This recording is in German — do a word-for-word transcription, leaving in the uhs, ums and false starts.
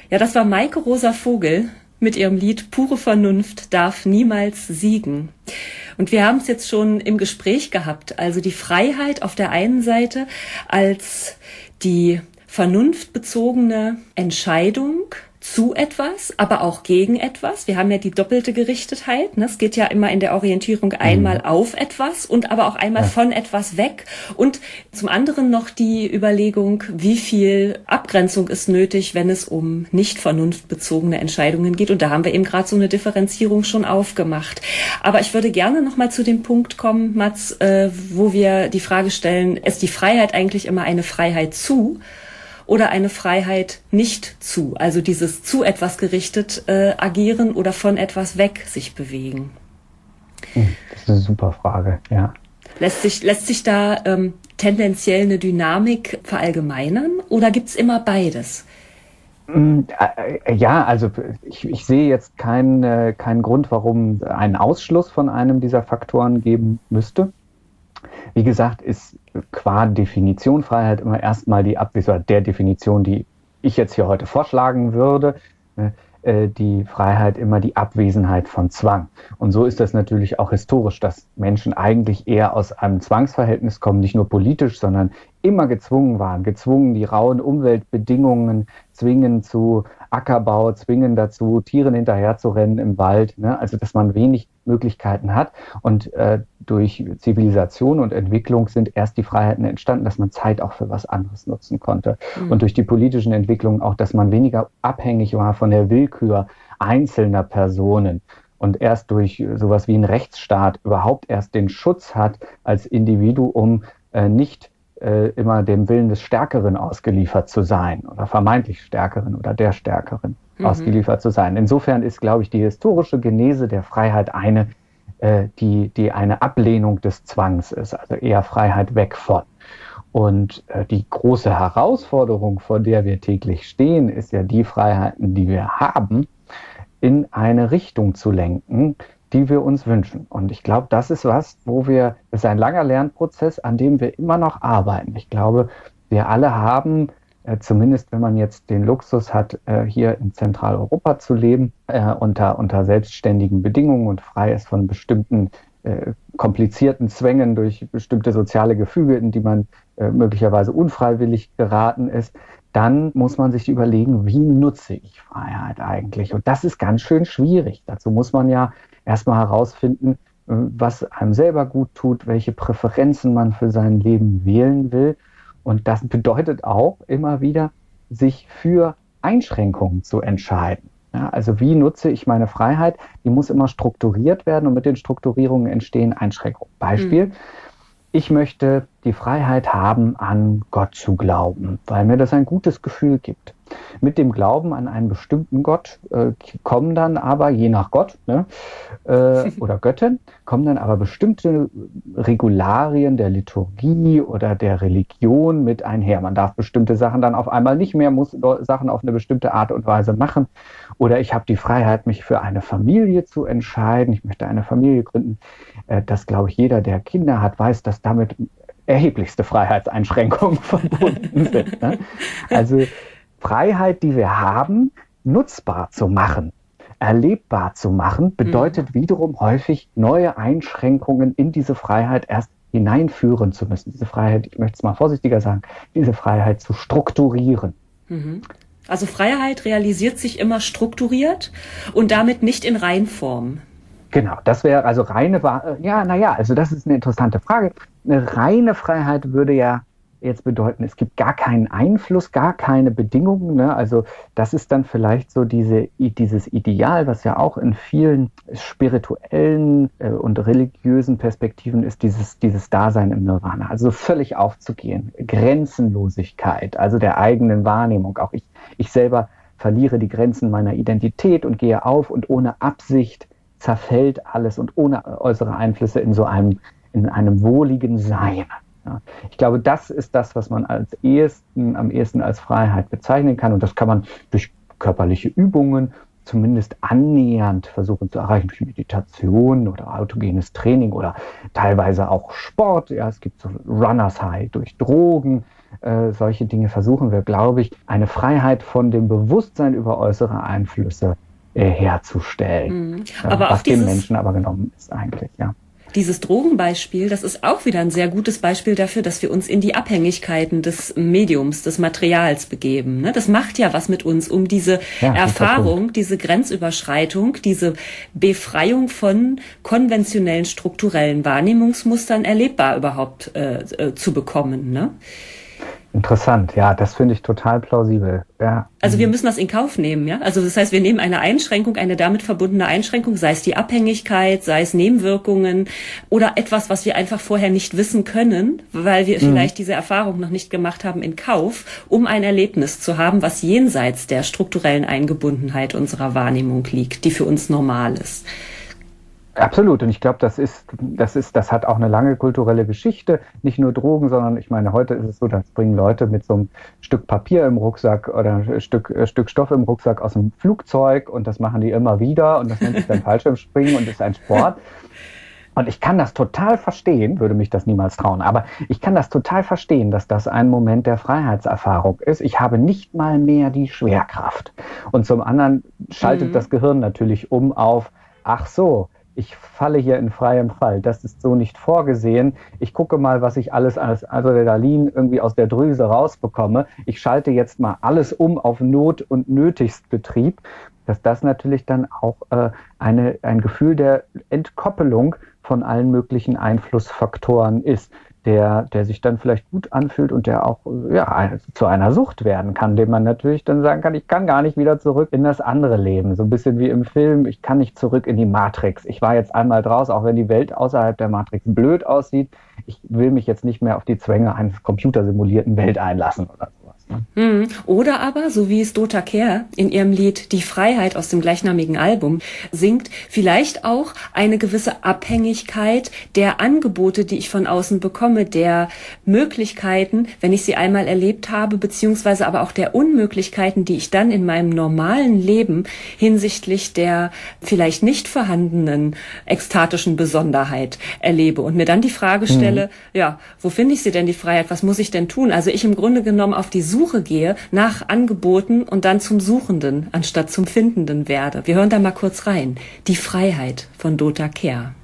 Ja, das war Maike Rosa Vogel mit ihrem Lied Pure Vernunft darf niemals siegen. Und wir haben es jetzt schon im Gespräch gehabt, also die Freiheit auf der einen Seite als die vernunftbezogene Entscheidung zu etwas, aber auch gegen etwas. Wir haben ja die doppelte Gerichtetheit. Ne? Es geht ja immer in der Orientierung einmal auf etwas und aber auch einmal ja. von etwas weg. Und zum anderen noch die Überlegung, wie viel Abgrenzung ist nötig, wenn es um nicht vernunftbezogene Entscheidungen geht. Und da haben wir eben gerade so eine Differenzierung schon aufgemacht. Aber ich würde gerne noch mal zu dem Punkt kommen, Mats, äh, wo wir die Frage stellen, ist die Freiheit eigentlich immer eine Freiheit zu? Oder eine Freiheit nicht zu, also dieses zu etwas gerichtet äh, agieren oder von etwas weg sich bewegen. Das ist eine super Frage, ja. Lässt sich, lässt sich da ähm, tendenziell eine Dynamik verallgemeinern oder gibt's immer beides? Ja, also ich, ich sehe jetzt keinen keinen Grund, warum einen Ausschluss von einem dieser Faktoren geben müsste. Wie gesagt, ist qua Definition Freiheit immer erstmal die Abwesenheit der Definition, die ich jetzt hier heute vorschlagen würde, äh, die Freiheit immer die Abwesenheit von Zwang. Und so ist das natürlich auch historisch, dass Menschen eigentlich eher aus einem Zwangsverhältnis kommen, nicht nur politisch, sondern immer gezwungen waren, gezwungen, die rauen Umweltbedingungen zwingen zu Ackerbau, zwingen dazu, Tieren hinterherzurennen im Wald, ne? Also dass man wenig Möglichkeiten hat. Und äh, durch Zivilisation und Entwicklung sind erst die Freiheiten entstanden, dass man Zeit auch für was anderes nutzen konnte. Mhm. Und durch die politischen Entwicklungen auch, dass man weniger abhängig war von der Willkür einzelner Personen. Und erst durch sowas wie einen Rechtsstaat überhaupt erst den Schutz hat, als Individuum äh, nicht äh, immer dem Willen des Stärkeren ausgeliefert zu sein oder vermeintlich Stärkeren oder der Stärkeren mhm. ausgeliefert zu sein. Insofern ist, glaube ich, die historische Genese der Freiheit eine, äh, die, die eine Ablehnung des Zwangs ist, also eher Freiheit weg von. Und äh, die große Herausforderung, vor der wir täglich stehen, ist ja die Freiheiten, die wir haben, in eine Richtung zu lenken, die wir uns wünschen. Und ich glaube, das ist was, wo wir, es ist ein langer Lernprozess, an dem wir immer noch arbeiten. Ich glaube, wir alle haben, äh, zumindest wenn man jetzt den Luxus hat, äh, hier in Zentraleuropa zu leben, äh, unter, unter selbstständigen Bedingungen und frei ist von bestimmten äh, komplizierten Zwängen durch bestimmte soziale Gefüge, in die man äh, möglicherweise unfreiwillig geraten ist, dann muss man sich überlegen, wie nutze ich Freiheit eigentlich? Und das ist ganz schön schwierig. Dazu muss man ja erstmal herausfinden, was einem selber gut tut, welche Präferenzen man für sein Leben wählen will. Und das bedeutet auch immer wieder, sich für Einschränkungen zu entscheiden. Ja, also wie nutze ich meine Freiheit? Die muss immer strukturiert werden und mit den Strukturierungen entstehen Einschränkungen. Beispiel, mhm. ich möchte die Freiheit haben, an Gott zu glauben, weil mir das ein gutes Gefühl gibt. Mit dem Glauben an einen bestimmten Gott äh, kommen dann aber, je nach Gott ne, äh, oder Göttin, kommen dann aber bestimmte Regularien der Liturgie oder der Religion mit einher. Man darf bestimmte Sachen dann auf einmal nicht mehr, muss Sachen auf eine bestimmte Art und Weise machen. Oder ich habe die Freiheit, mich für eine Familie zu entscheiden. Ich möchte eine Familie gründen. Äh, das, glaube ich, jeder, der Kinder hat, weiß, dass damit erheblichste Freiheitseinschränkungen verbunden sind. Ne? Also Freiheit, die wir haben, nutzbar zu machen, erlebbar zu machen, bedeutet mhm. wiederum häufig neue Einschränkungen in diese Freiheit erst hineinführen zu müssen. Diese Freiheit, ich möchte es mal vorsichtiger sagen, diese Freiheit zu strukturieren. Mhm. Also Freiheit realisiert sich immer strukturiert und damit nicht in Reinform. Genau, das wäre also reine, ja, naja, also das ist eine interessante Frage. Eine reine Freiheit würde ja jetzt bedeuten, es gibt gar keinen Einfluss, gar keine Bedingungen. Ne? Also das ist dann vielleicht so diese, dieses Ideal, was ja auch in vielen spirituellen äh, und religiösen Perspektiven ist, dieses, dieses Dasein im Nirvana. Also völlig aufzugehen, Grenzenlosigkeit, also der eigenen Wahrnehmung. Auch ich, ich selber verliere die Grenzen meiner Identität und gehe auf und ohne Absicht zerfällt alles und ohne äußere Einflüsse in so einem, in einem wohligen Sein. Ja. Ich glaube, das ist das, was man als ehesten, am ehesten als Freiheit bezeichnen kann. Und das kann man durch körperliche Übungen zumindest annähernd versuchen zu erreichen, durch Meditation oder autogenes Training oder teilweise auch Sport. Ja, es gibt so Runners High durch Drogen. äh, solche Dinge versuchen wir, glaube ich, eine Freiheit von dem Bewusstsein über äußere Einflüsse äh, herzustellen. Mhm. Aber äh, was auch dieses, dem Menschen aber genommen ist eigentlich, ja. Dieses Drogenbeispiel, das ist auch wieder ein sehr gutes Beispiel dafür, dass wir uns in die Abhängigkeiten des Mediums, des Materials begeben. Ne? Das macht ja was mit uns, um diese ja, Erfahrung, diese Grenzüberschreitung, diese Befreiung von konventionellen strukturellen Wahrnehmungsmustern erlebbar überhaupt äh, äh, zu bekommen. Ne? Interessant, ja, das finde ich total plausibel. Ja. Also wir müssen das in Kauf nehmen, ja. Also das heißt, wir nehmen eine Einschränkung, eine damit verbundene Einschränkung, sei es die Abhängigkeit, sei es Nebenwirkungen oder etwas, was wir einfach vorher nicht wissen können, weil wir mhm. vielleicht diese Erfahrung noch nicht gemacht haben, in Kauf, um ein Erlebnis zu haben, was jenseits der strukturellen Eingebundenheit unserer Wahrnehmung liegt, die für uns normal ist. Absolut. Und ich glaube, das ist, das ist, das hat auch eine lange kulturelle Geschichte. Nicht nur Drogen, sondern ich meine, heute ist es so, dass bringen Leute mit so einem Stück Papier im Rucksack oder ein Stück, ein Stück Stoff im Rucksack aus dem Flugzeug und das machen die immer wieder und das nennt sich dann Fallschirmspringen und ist ein Sport. Und ich kann das total verstehen, würde mich das niemals trauen, aber ich kann das total verstehen, dass das ein Moment der Freiheitserfahrung ist. Ich habe nicht mal mehr die Schwerkraft. Und zum anderen schaltet mhm. das Gehirn natürlich um auf, ach so, ich falle hier in freiem Fall. Das ist so nicht vorgesehen. Ich gucke mal, was ich alles als Adrenalin irgendwie aus der Drüse rausbekomme. Ich schalte jetzt mal alles um auf Not- und Nötigstbetrieb. Dass das natürlich dann auch äh, eine, ein Gefühl der Entkoppelung von allen möglichen Einflussfaktoren ist, der, der sich dann vielleicht gut anfühlt und der auch ja, zu einer Sucht werden kann, dem man natürlich dann sagen kann, ich kann gar nicht wieder zurück in das andere Leben. So ein bisschen wie im Film, ich kann nicht zurück in die Matrix. Ich war jetzt einmal draus, auch wenn die Welt außerhalb der Matrix blöd aussieht. Ich will mich jetzt nicht mehr auf die Zwänge eines computersimulierten Welt einlassen oder sowas. Ne? Oder aber, so wie es Dota Kehr in ihrem Lied Die Freiheit aus dem gleichnamigen Album singt, vielleicht auch eine gewisse Abhängigkeit der Angebote, die ich von außen bekomme, der Möglichkeiten, wenn ich sie einmal erlebt habe, beziehungsweise aber auch der Unmöglichkeiten, die ich dann in meinem normalen Leben hinsichtlich der vielleicht nicht vorhandenen ekstatischen Besonderheit erlebe und mir dann die Frage stelle, mhm. ja, wo finde ich sie denn, die Freiheit? Was muss ich denn tun? Also ich im Grunde genommen auf die Suche gehe nach Angeboten und dann zum Suchenden anstatt zum Findenden werde. Wir hören da mal kurz rein. Die Freiheit von Dota Kehr.